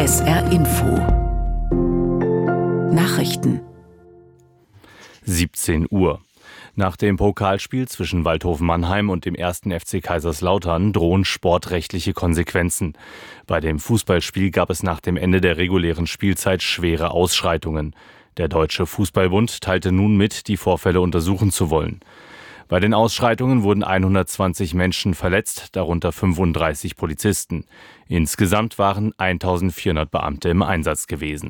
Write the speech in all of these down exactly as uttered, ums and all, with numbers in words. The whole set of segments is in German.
S R Info Nachrichten siebzehn Uhr. Nach dem Pokalspiel zwischen Waldhofen Mannheim und dem ersten F C Kaiserslautern drohen sportrechtliche Konsequenzen. Bei dem Fußballspiel gab es nach dem Ende der regulären Spielzeit schwere Ausschreitungen. Der Deutsche Fußballbund teilte nun mit, die Vorfälle untersuchen zu wollen. Bei den Ausschreitungen wurden hundertzwanzig Menschen verletzt, darunter fünfunddreißig Polizisten. Insgesamt waren eintausendvierhundert Beamte im Einsatz gewesen.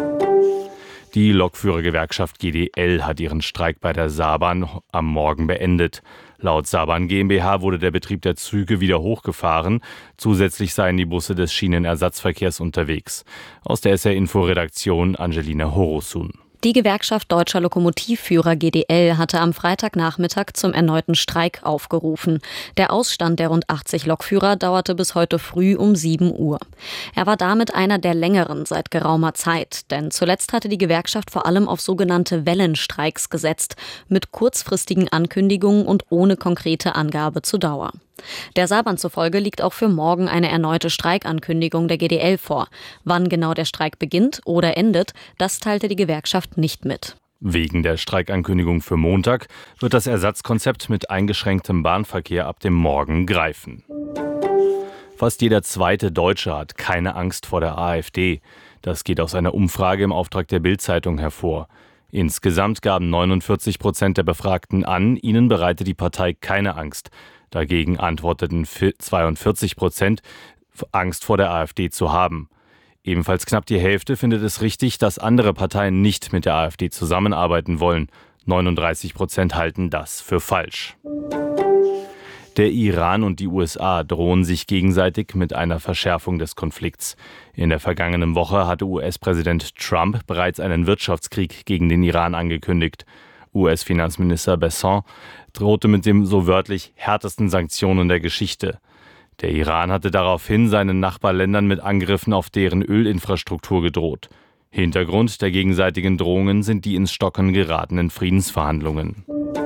Die Lokführergewerkschaft G D L hat ihren Streik bei der Saarbahn am Morgen beendet. Laut Saarbahn GmbH wurde der Betrieb der Züge wieder hochgefahren. Zusätzlich seien die Busse des Schienenersatzverkehrs unterwegs. Aus der S R-Info-Redaktion Angelina Horosun. Die Gewerkschaft Deutscher Lokomotivführer G D L hatte am Freitagnachmittag zum erneuten Streik aufgerufen. Der Ausstand der rund achtzig Lokführer dauerte bis heute früh um sieben Uhr. Er war damit einer der längeren seit geraumer Zeit, denn zuletzt hatte die Gewerkschaft vor allem auf sogenannte Wellenstreiks gesetzt, mit kurzfristigen Ankündigungen und ohne konkrete Angabe zur Dauer. Der Saarbahn zufolge liegt auch für morgen eine erneute Streikankündigung der G D L vor. Wann genau der Streik beginnt oder endet, das teilte die Gewerkschaft nicht mit. Wegen der Streikankündigung für Montag wird das Ersatzkonzept mit eingeschränktem Bahnverkehr ab dem Morgen greifen. Fast jeder zweite Deutsche hat keine Angst vor der AfD. Das geht aus einer Umfrage im Auftrag der Bild-Zeitung hervor. Insgesamt gaben neunundvierzig Prozent der Befragten an, ihnen bereite die Partei keine Angst. Dagegen antworteten zweiundvierzig Prozent, Angst vor der AfD zu haben. Ebenfalls knapp die Hälfte findet es richtig, dass andere Parteien nicht mit der AfD zusammenarbeiten wollen. neununddreißig Prozent halten das für falsch. Der Iran und die U S A drohen sich gegenseitig mit einer Verschärfung des Konflikts. In der vergangenen Woche hatte U S-Präsident Trump bereits einen Wirtschaftskrieg gegen den Iran angekündigt. U S-Finanzminister Besson drohte mit den so wörtlich härtesten Sanktionen der Geschichte. Der Iran hatte daraufhin seinen Nachbarländern mit Angriffen auf deren Ölinfrastruktur gedroht. Hintergrund der gegenseitigen Drohungen sind die ins Stocken geratenen Friedensverhandlungen.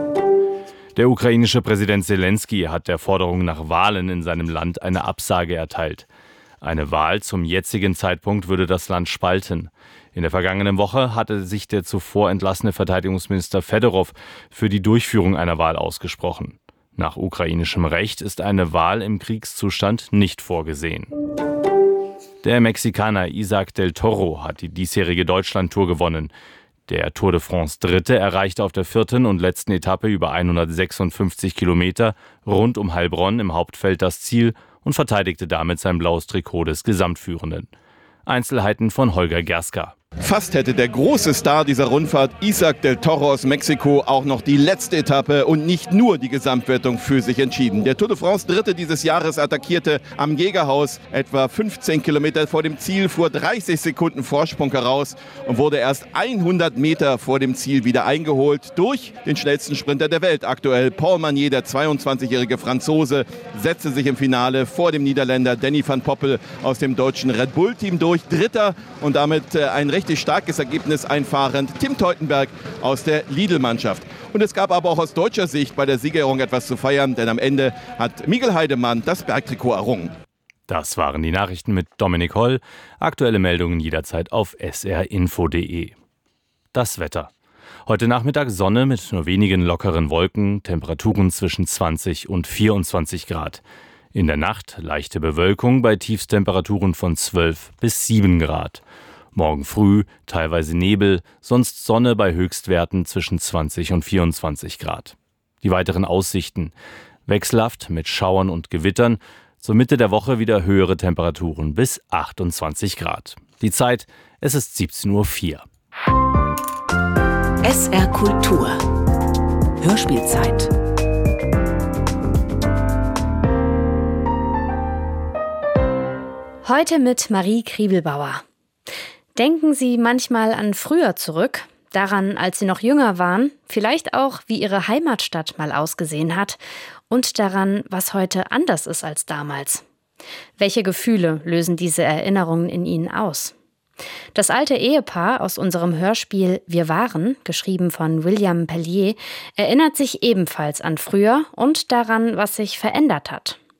Der ukrainische Präsident Selenskyj hat der Forderung nach Wahlen in seinem Land eine Absage erteilt. Eine Wahl zum jetzigen Zeitpunkt würde das Land spalten. In der vergangenen Woche hatte sich der zuvor entlassene Verteidigungsminister Fedorov für die Durchführung einer Wahl ausgesprochen. Nach ukrainischem Recht ist eine Wahl im Kriegszustand nicht vorgesehen. Der Mexikaner Isaac del Toro hat die diesjährige Deutschlandtour gewonnen. Der Tour de France Dritte erreichte auf der vierten und letzten Etappe über hundertsechsundfünfzig Kilometer rund um Heilbronn im Hauptfeld das Ziel und verteidigte damit sein blaues Trikot des Gesamtführenden. Einzelheiten von Holger Gerska. Fast hätte der große Star dieser Rundfahrt, Isaac del Toro aus Mexiko, auch noch die letzte Etappe und nicht nur die Gesamtwertung für sich entschieden. Der Tour de France Dritte dieses Jahres attackierte am Jägerhaus etwa fünfzehn Kilometer vor dem Ziel, fuhr dreißig Sekunden Vorsprung heraus und wurde erst hundert Meter vor dem Ziel wieder eingeholt durch den schnellsten Sprinter der Welt aktuell. Paul Magnier, der zweiundzwanzigjährige Franzose, setzte sich im Finale vor dem Niederländer Danny van Poppel aus dem deutschen Red Bull-Team durch. Dritter und damit äh, ein richtig starkes Ergebnis einfahrend Tim Teutenberg aus der Lidl-Mannschaft. Und es gab aber auch aus deutscher Sicht bei der Siegerehrung etwas zu feiern, denn am Ende hat Miguel Heidemann das Bergtrikot errungen. Das waren die Nachrichten mit Dominik Holl. Aktuelle Meldungen jederzeit auf s r info punkt d e. Das Wetter. Heute Nachmittag Sonne mit nur wenigen lockeren Wolken, Temperaturen zwischen zwanzig und vierundzwanzig Grad. In der Nacht leichte Bewölkung bei Tiefstemperaturen von zwölf bis sieben Grad. Morgen früh teilweise Nebel, sonst Sonne bei Höchstwerten zwischen zwanzig und vierundzwanzig Grad. Die weiteren Aussichten: wechselhaft mit Schauern und Gewittern, zur Mitte der Woche wieder höhere Temperaturen bis achtundzwanzig Grad. Die Zeit, es ist siebzehn Uhr vier. S R Kultur Hörspielzeit. Heute mit Marie Kriebelbauer. Denken Sie manchmal an früher zurück, daran, als Sie noch jünger waren, vielleicht auch, wie Ihre Heimatstadt mal ausgesehen hat und daran, was heute anders ist als damals. Welche Gefühle lösen diese Erinnerungen in Ihnen aus? Das alte Ehepaar aus unserem Hörspiel Wir waren, geschrieben von William Pellier, erinnert sich ebenfalls an früher und daran, was sich verändert hat.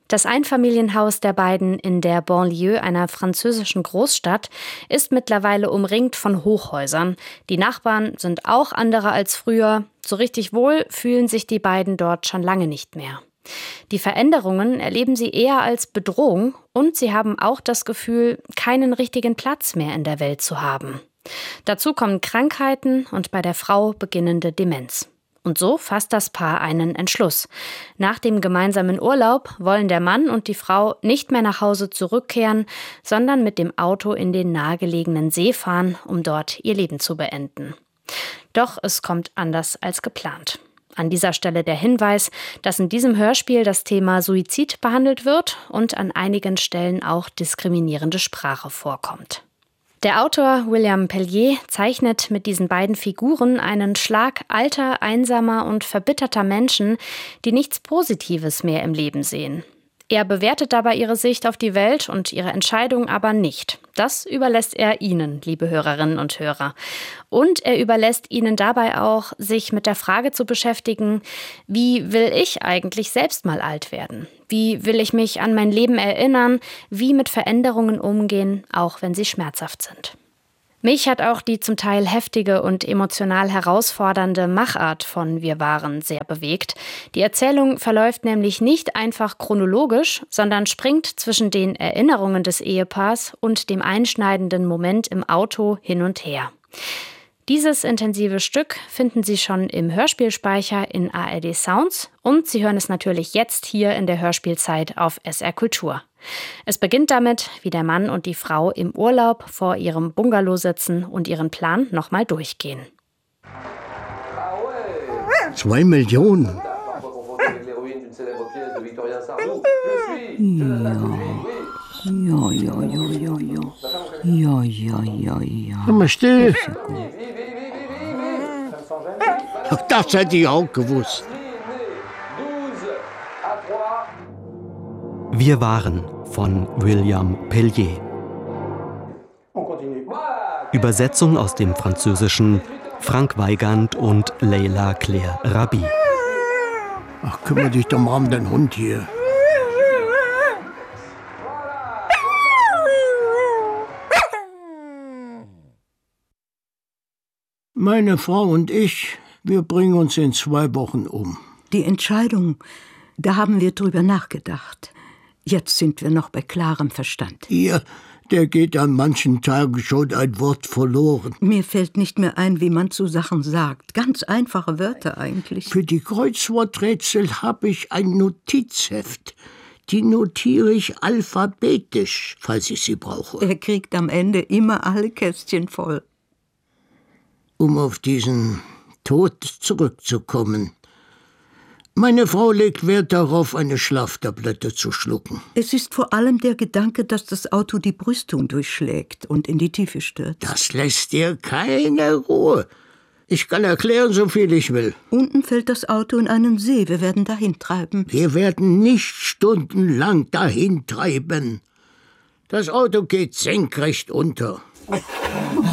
Das Einfamilienhaus der beiden in der Banlieue einer französischen Großstadt ist mittlerweile umringt von Hochhäusern. Die Nachbarn sind auch andere als früher. So richtig wohl fühlen sich die beiden dort schon lange nicht mehr. Die Veränderungen erleben sie eher als Bedrohung und sie haben auch das Gefühl, keinen richtigen Platz mehr in der Welt zu haben. Dazu kommen Krankheiten und bei der Frau beginnende Demenz. Und so fasst das Paar einen Entschluss. Nach dem gemeinsamen Urlaub wollen der Mann und die Frau nicht mehr nach Hause zurückkehren, sondern mit dem Auto in den nahegelegenen See fahren, um dort ihr Leben zu beenden. Doch es kommt anders als geplant. An dieser Stelle der Hinweis, dass in diesem Hörspiel das Thema Suizid behandelt wird und an einigen Stellen auch diskriminierende Sprache vorkommt. Der Autor William Pellier zeichnet mit diesen beiden Figuren einen Schlag alter, einsamer und verbitterter Menschen, die nichts Positives mehr im Leben sehen. Er bewertet dabei ihre Sicht auf die Welt und ihre Entscheidung aber nicht. Das überlässt er Ihnen, liebe Hörerinnen und Hörer. Und er überlässt Ihnen dabei auch, sich mit der Frage zu beschäftigen, wie will ich eigentlich selbst mal alt werden? Wie will ich mich an mein Leben erinnern? Wie mit Veränderungen umgehen, auch wenn sie schmerzhaft sind? Mich hat auch die zum Teil heftige und emotional herausfordernde Machart von Wir waren sehr bewegt. Die Erzählung verläuft nämlich nicht einfach chronologisch, sondern springt zwischen den Erinnerungen des Ehepaars und dem einschneidenden Moment im Auto hin und her. Dieses intensive Stück finden Sie schon im Hörspielspeicher in A R D Sounds und Sie hören es natürlich jetzt hier in der Hörspielzeit auf S R Kultur. Es beginnt damit, wie der Mann und die Frau im Urlaub vor ihrem Bungalow sitzen und ihren Plan nochmal durchgehen. Zwei Millionen. Ja, ja, ja, ja, ja. Ja, ja, ja, ja. Sag mal still. Das hätte ich auch gewusst. Wir waren von William Pellier. Übersetzung aus dem Französischen Frank Weigand und Leila Claire Rabi. Ach, kümmere dich doch mal um den Hund hier. Meine Frau und ich, wir bringen uns in zwei Wochen um. Die Entscheidung, da haben wir drüber nachgedacht. Jetzt sind wir noch bei klarem Verstand. Ihr, der geht an manchen Tagen schon ein Wort verloren. Mir fällt nicht mehr ein, wie man zu Sachen sagt. Ganz einfache Wörter eigentlich. Für die Kreuzworträtsel habe ich ein Notizheft. Die notiere ich alphabetisch, falls ich sie brauche. Er kriegt am Ende immer alle Kästchen voll. Um auf diesen Tod zurückzukommen. Meine Frau legt Wert darauf, eine Schlaftablette zu schlucken. Es ist vor allem der Gedanke, dass das Auto die Brüstung durchschlägt und in die Tiefe stürzt. Das lässt dir keine Ruhe. Ich kann erklären, so viel ich will. Unten fällt das Auto in einen See. Wir werden dahin treiben. Wir werden nicht stundenlang dahin treiben. Das Auto geht senkrecht unter.